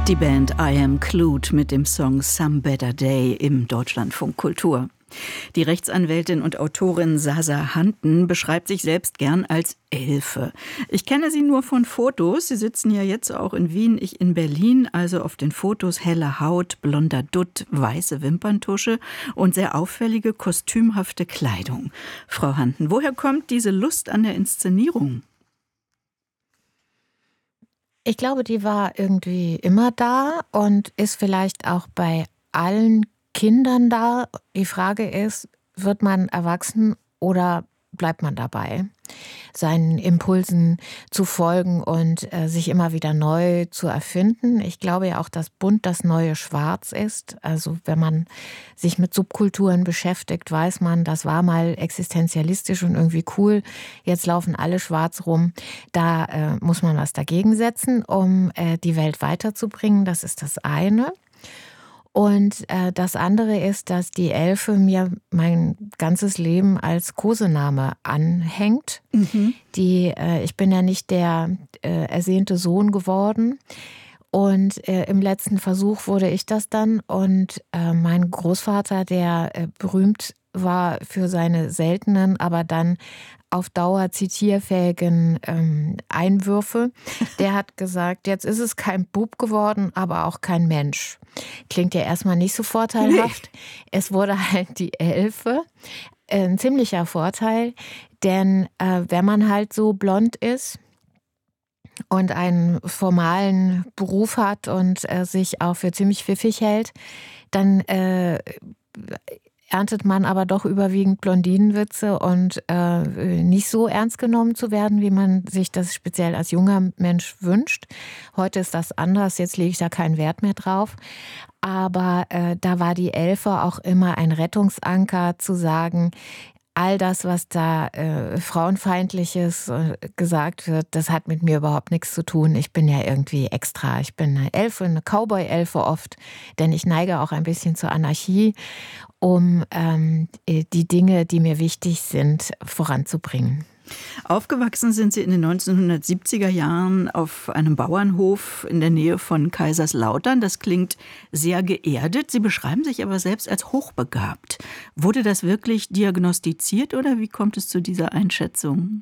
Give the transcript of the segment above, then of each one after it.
Die Band I Am Clued mit dem Song Some Better Day im Deutschlandfunk Kultur. Die Rechtsanwältin und Autorin Sasa Hanten beschreibt sich selbst gern als Elfe. Ich kenne sie nur von Fotos. Sie sitzen ja jetzt auch in Wien, ich in Berlin. Also auf den Fotos helle Haut, blonder Dutt, weiße Wimperntusche und sehr auffällige, kostümhafte Kleidung. Frau Hanten, woher kommt diese Lust an der Inszenierung? Ich glaube, die war irgendwie immer da und ist vielleicht auch bei allen Kindern da. Die Frage ist, wird man erwachsen oder bleibt man dabei, seinen Impulsen zu folgen und sich immer wieder neu zu erfinden? Ich glaube ja auch, dass bunt das neue Schwarz ist. Also wenn man sich mit Subkulturen beschäftigt, weiß man, das war mal existenzialistisch und irgendwie cool. Jetzt laufen alle schwarz rum. Da muss man was dagegen setzen, um die Welt weiterzubringen. Das ist das eine. Und das andere ist, dass die Elfe mir mein ganzes Leben als Kosename anhängt. Ich bin ja nicht der ersehnte Sohn geworden. Und im letzten Versuch wurde ich das dann. Und mein Großvater, der berühmt war für seine seltenen, aber dann auf Dauer zitierfähigen Einwürfe, der hat gesagt, jetzt ist es kein Bub geworden, aber auch kein Mensch. Klingt ja erstmal nicht so vorteilhaft. Nee. Es wurde halt die Elfe. Ein ziemlicher Vorteil, denn wenn man halt so blond ist und einen formalen Beruf hat und sich auch für ziemlich pfiffig hält, dann erntet man aber doch überwiegend Blondinenwitze und nicht so ernst genommen zu werden, wie man sich das speziell als junger Mensch wünscht. Heute ist das anders, jetzt lege ich da keinen Wert mehr drauf. Aber da war die Elfe auch immer ein Rettungsanker, zu sagen, all das, was da Frauenfeindliches gesagt wird, das hat mit mir überhaupt nichts zu tun. Ich bin ja irgendwie extra. Ich bin eine Elfe, eine Cowboy-Elfe oft, denn ich neige auch ein bisschen zur Anarchie, um die Dinge, die mir wichtig sind, voranzubringen. Aufgewachsen sind Sie in den 1970er Jahren auf einem Bauernhof in der Nähe von Kaiserslautern. Das klingt sehr geerdet. Sie beschreiben sich aber selbst als hochbegabt. Wurde das wirklich diagnostiziert oder wie kommt es zu dieser Einschätzung?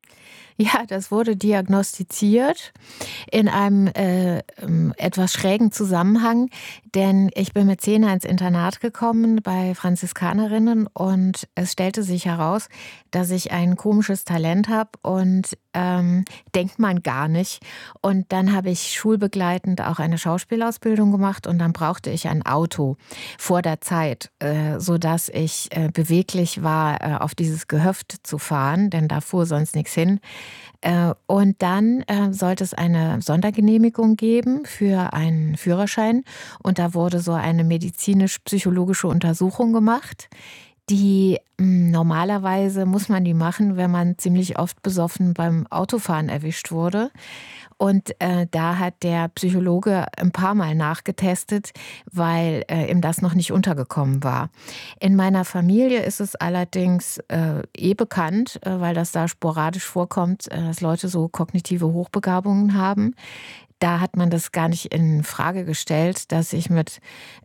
Ja, das wurde diagnostiziert in einem etwas schrägen Zusammenhang, denn ich bin mit 10 ins Internat gekommen bei Franziskanerinnen und es stellte sich heraus, dass ich ein komisches Talent habe und denkt man gar nicht. Und dann habe ich schulbegleitend auch eine Schauspielausbildung gemacht und dann brauchte ich ein Auto vor der Zeit, sodass ich beweglich war, auf dieses Gehöft zu fahren, denn da fuhr sonst nichts hin. Und dann sollte es eine Sondergenehmigung geben für einen Führerschein. Und da wurde so eine medizinisch-psychologische Untersuchung gemacht. Die normalerweise muss man die machen, wenn man ziemlich oft besoffen beim Autofahren erwischt wurde. Und da hat der Psychologe ein paar Mal nachgetestet, weil ihm das noch nicht untergekommen war. In meiner Familie ist es allerdings bekannt, weil das da sporadisch vorkommt, dass Leute so kognitive Hochbegabungen haben. Da hat man das gar nicht in Frage gestellt, dass ich mit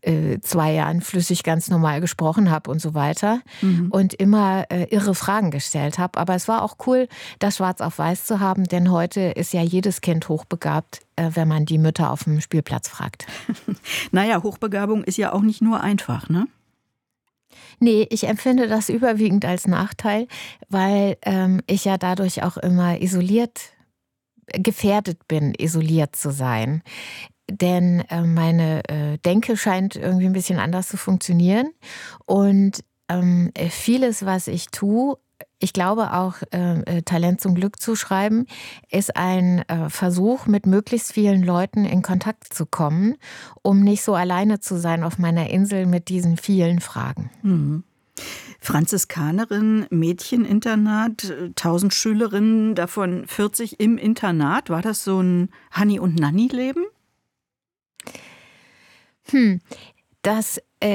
2 Jahren flüssig ganz normal gesprochen habe und so weiter und immer irre Fragen gestellt habe. Aber es war auch cool, das schwarz auf weiß zu haben, denn heute ist ja jedes Kind hochbegabt, wenn man die Mütter auf dem Spielplatz fragt. Naja, Hochbegabung ist ja auch nicht nur einfach, ne? Nee, ich empfinde das überwiegend als Nachteil, weil ich ja dadurch auch immer gefährdet bin, isoliert zu sein. Denn meine Denke scheint irgendwie ein bisschen anders zu funktionieren. Und vieles, was ich tue, ich glaube auch Talent zum Glück zu schreiben, ist ein Versuch, mit möglichst vielen Leuten in Kontakt zu kommen, um nicht so alleine zu sein auf meiner Insel mit diesen vielen Fragen. Mhm. Franziskanerin, Mädcheninternat, 1000 Schülerinnen, davon 40 im Internat. War das so ein Hanni- und Nanni-Leben? Das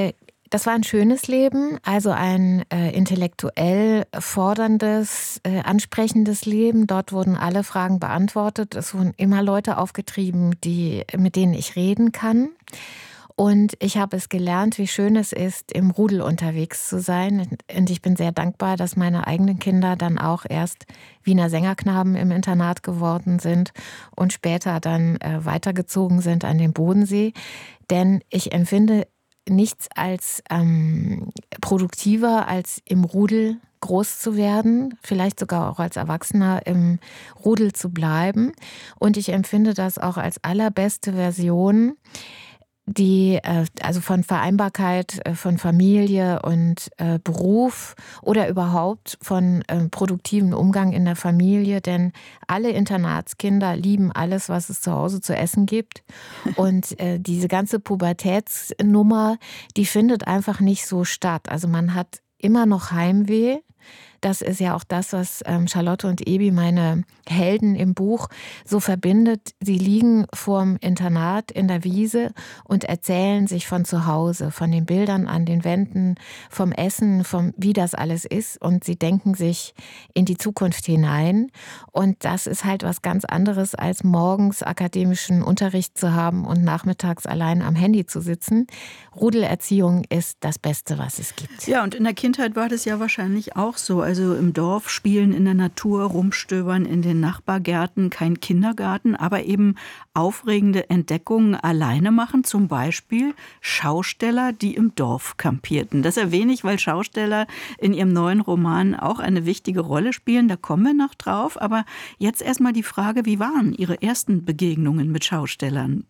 Das war ein schönes Leben, also ein intellektuell forderndes, ansprechendes Leben. Dort wurden alle Fragen beantwortet. Es wurden immer Leute aufgetrieben, mit denen ich reden kann. Und ich habe es gelernt, wie schön es ist, im Rudel unterwegs zu sein. Und ich bin sehr dankbar, dass meine eigenen Kinder dann auch erst Wiener Sängerknaben im Internat geworden sind und später dann weitergezogen sind an den Bodensee. Denn ich empfinde nichts als produktiver, als im Rudel groß zu werden, vielleicht sogar auch als Erwachsener im Rudel zu bleiben. Und ich empfinde das auch als allerbeste Version, die also von Vereinbarkeit von Familie und Beruf oder überhaupt von produktivem Umgang in der Familie, denn alle Internatskinder lieben alles, was es zu Hause zu essen gibt, und diese ganze Pubertätsnummer, die findet einfach nicht so statt. Also man hat immer noch Heimweh. Das ist ja auch das, was Charlotte und Ebi, meine Helden im Buch, so verbindet. Sie liegen vorm Internat in der Wiese und erzählen sich von zu Hause, von den Bildern an den Wänden, vom Essen, wie das alles ist. Und sie denken sich in die Zukunft hinein. Und das ist halt was ganz anderes, als morgens akademischen Unterricht zu haben und nachmittags allein am Handy zu sitzen. Rudelerziehung ist das Beste, was es gibt. Ja, und in der Kindheit war das ja wahrscheinlich auch so. Also im Dorf spielen, in der Natur rumstöbern, in den Nachbargärten, kein Kindergarten, aber eben aufregende Entdeckungen alleine machen. Zum Beispiel Schausteller, die im Dorf kampierten. Das erwähne ich, weil Schausteller in ihrem neuen Roman auch eine wichtige Rolle spielen. Da kommen wir noch drauf. Aber jetzt erstmal die Frage, wie waren Ihre ersten Begegnungen mit Schaustellern?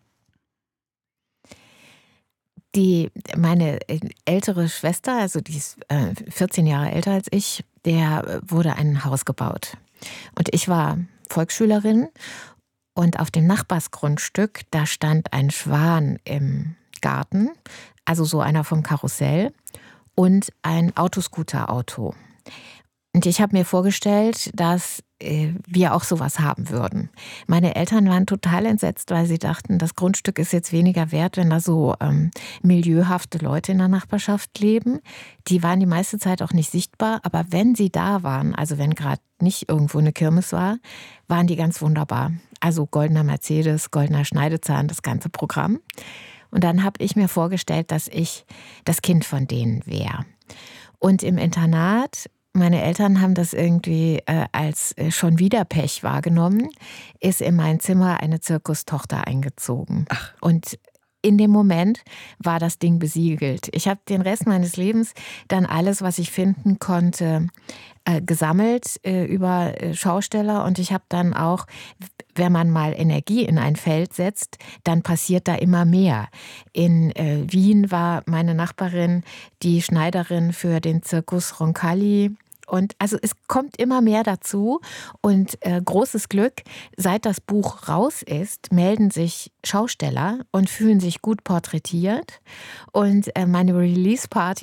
Meine ältere Schwester, also die ist 14 Jahre älter als ich, der wurde ein Haus gebaut. Und ich war Volksschülerin und auf dem Nachbarsgrundstück, da stand ein Schwan im Garten, also so einer vom Karussell, und ein Autoscooter-Auto. Und ich habe mir vorgestellt, dass wir auch sowas haben würden. Meine Eltern waren total entsetzt, weil sie dachten, das Grundstück ist jetzt weniger wert, wenn da so milieuhafte Leute in der Nachbarschaft leben. Die waren die meiste Zeit auch nicht sichtbar, aber wenn sie da waren, also wenn gerade nicht irgendwo eine Kirmes war, waren die ganz wunderbar. Also goldener Mercedes, goldener Schneidezahn, das ganze Programm. Und dann habe ich mir vorgestellt, dass ich das Kind von denen wäre. Und im Internat, meine Eltern haben das irgendwie als schon wieder Pech wahrgenommen, ist in mein Zimmer eine Zirkustochter eingezogen. Ach. Und in dem Moment war das Ding besiegelt. Ich habe den Rest meines Lebens dann alles, was ich finden konnte, gesammelt über Schausteller. Und ich habe dann auch, wenn man mal Energie in ein Feld setzt, dann passiert da immer mehr. In Wien war meine Nachbarin die Schneiderin für den Zirkus Roncalli. Und also es kommt immer mehr dazu und großes Glück, seit das Buch raus ist, melden sich Schausteller und fühlen sich gut porträtiert. Und meine Release-Party